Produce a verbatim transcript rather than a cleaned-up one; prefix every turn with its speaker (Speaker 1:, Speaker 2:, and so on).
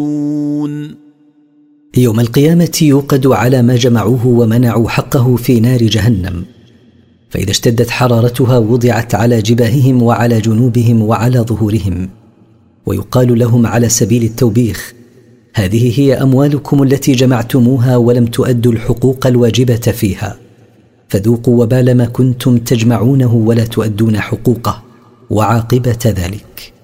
Speaker 1: يوم القيامة يوقد على ما جمعوه ومنعوا حقه في نار جهنم، فإذا اشتدت حرارتها وضعت على جباههم وعلى جنوبهم وعلى ظهورهم، ويقال لهم على سبيل التوبيخ: هذه هي أموالكم التي جمعتموها ولم تؤدوا الحقوق الواجبة فيها، فذوقوا وبال ما كنتم تجمعونه ولا تؤدون حقوقه، وعاقبة ذلك.